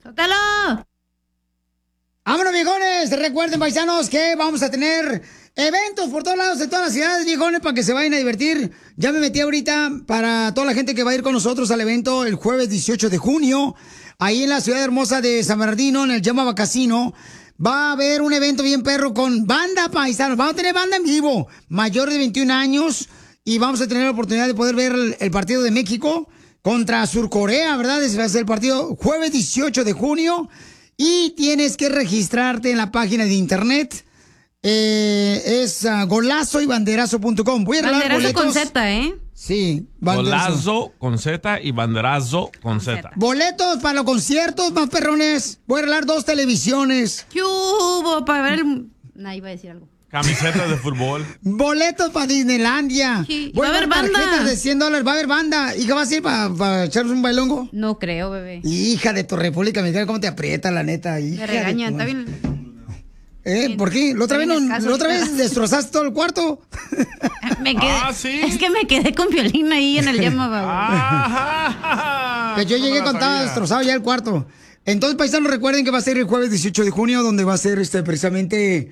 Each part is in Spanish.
¡Sótalo! ¡Vámonos, viejones! Recuerden, paisanos, que vamos a tener eventos por todos lados de todas las ciudades, viejones, para que se vayan a divertir. Ya me metí ahorita para toda la gente que va a ir con nosotros al evento el jueves 18 de junio, ahí en la ciudad hermosa de San Bernardino, en el Yamava Casino. Va a haber un evento bien perro con banda, paisanos. Vamos a tener banda en vivo, mayor de 21 años, y vamos a tener la oportunidad de poder ver el partido de México contra Surcorea, ¿verdad? Ese va a ser el partido jueves 18 de junio. Y tienes que registrarte en la página de internet. Es golazoybanderazo.com. Voy a regalar Banderazo boletos. con Z, ¿eh? Sí. Golazo con Z y banderazo con Z. Boletos para los conciertos más perrones. Voy a regalar 2 televisiones. ¿Qué hubo? Para ver el... No, iba a decir algo. Camisetas de fútbol. Boletos para Disneylandia. Sí. Voy Va a haber banda. tarjetas de $100. Va a haber banda. ¿Y qué vas a ir para echarnos un bailongo? No creo, bebé. Hija de tu República Mexicana, ¿cómo te aprieta, la neta? Hija Me regañan, de tu... está bien. ¿Por qué? ¿La otra Está bien vez destrozaste todo el cuarto? Me quedé, ¿sí? Es que me quedé con Piolín ahí en el Yamava. Que yo llegué con estaba destrozado ya el cuarto. Entonces, paisanos, recuerden que va a ser el jueves 18 de junio, donde va a ser precisamente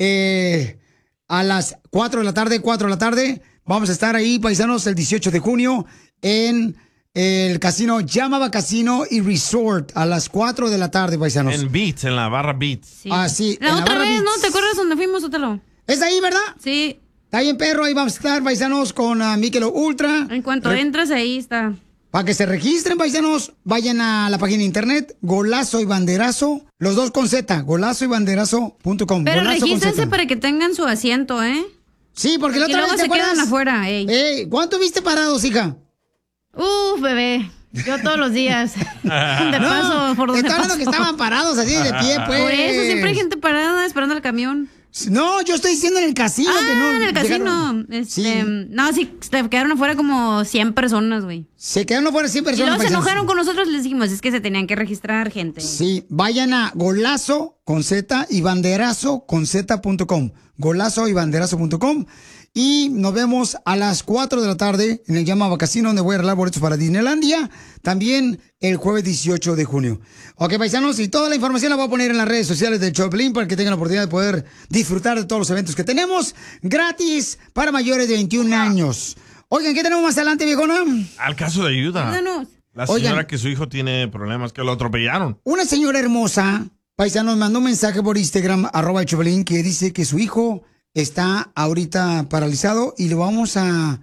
a las 4 de la tarde. Vamos a estar ahí, paisanos, el 18 de junio en el casino Yamava Casino y Resort a las 4 de la tarde, paisanos. En Beats, en la barra Beats. Sí. Ah, sí. La en otra barra vez, Beats. ¿no? ¿Te acuerdas donde fuimos, Sotelo? ¿Es ahí, verdad? Sí. Está bien, perro. Ahí vamos a estar, paisanos, con Michelob Ultra. En cuanto entras, ahí está. Para que se registren, paisanos, vayan a la página de internet, Golazo y Banderazo, los 2 con Z, golazoybanderazo.com. Pero Golazo con regístrense Z. para que tengan su asiento, ¿eh? Sí, porque la Y otra luego vez, ¿te se quedan acuerdas? afuera, ey. ¿Cuánto viste parados, hija? Bebé. Yo todos los días. De paso, por donde Estoy hablando paso. que estaban parados así de pie, pues. Por eso siempre hay gente parada esperando el camión. No, yo estoy diciendo en el casino. que no en el casino. llegaron. No, sí, se quedaron afuera como 100 personas, güey. Se quedaron afuera 100 Y personas. luego se paisanos. enojaron con nosotros, les dijimos, es que se tenían que registrar, gente. Sí, vayan a Golazo con Z y Banderazo con Z.com. Golazo y Banderazo.com. Y nos vemos a las 4 de la tarde en el Yamava Casino, donde voy a arreglar boletos para Disneylandia. También el jueves 18 de junio. Ok, paisanos, y toda la información la voy a poner en las redes sociales de Choplin para que tengan la oportunidad de poder disfrutar de todos los eventos que tenemos gratis para mayores de 21 años. Oigan, ¿qué tenemos más adelante, viejona? Al caso de ayuda. Ayúdanos. La señora Oigan. que su hijo tiene problemas, que lo atropellaron. Una señora hermosa, paisanos, mandó un mensaje por Instagram, @Choplin, que dice que su hijo está ahorita paralizado y lo vamos a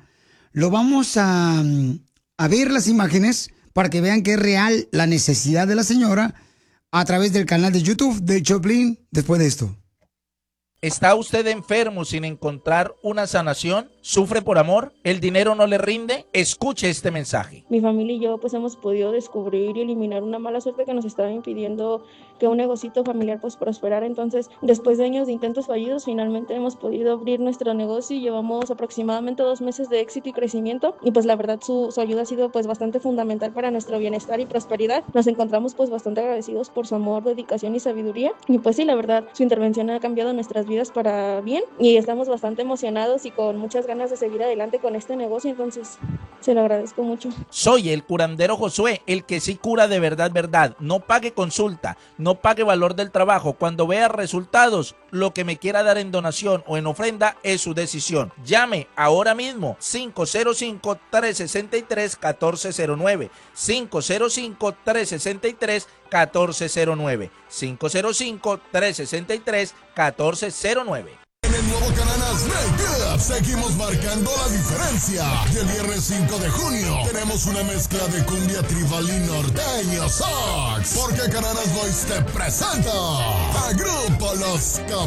ver las imágenes para que vean que es real la necesidad de la señora a través del canal de YouTube de Choplin después de esto. ¿Está usted enfermo sin encontrar una sanación? ¿Sufre por amor? ¿El dinero no le rinde? Escuche este mensaje. Mi familia y yo pues hemos podido descubrir y eliminar una mala suerte que nos estaba impidiendo que un negocito familiar pues prosperara. Entonces, después de años de intentos fallidos, finalmente hemos podido abrir nuestro negocio y llevamos aproximadamente 2 meses de éxito y crecimiento. Y pues la verdad su ayuda ha sido pues bastante fundamental para nuestro bienestar y prosperidad. Nos encontramos pues bastante agradecidos por su amor, dedicación y sabiduría. Y pues sí, la verdad, su intervención ha cambiado nuestras vidas para bien y estamos bastante emocionados y con muchas ganas de seguir adelante con este negocio. Entonces, se lo agradezco mucho. Soy el curandero Josué, el que sí cura de verdad, verdad. No pague consulta, no pague valor del trabajo. Cuando vea resultados, lo que me quiera dar en donación o en ofrenda es su decisión. Llame ahora mismo 505-363-1409. 505-363-1409. 505-363-1409. En el nuevo Cananas Make Up seguimos marcando la diferencia. Y el viernes 5 de junio tenemos una mezcla de cumbia tribal y norteño sax. Porque Cananas Boys te presenta a Grupo Los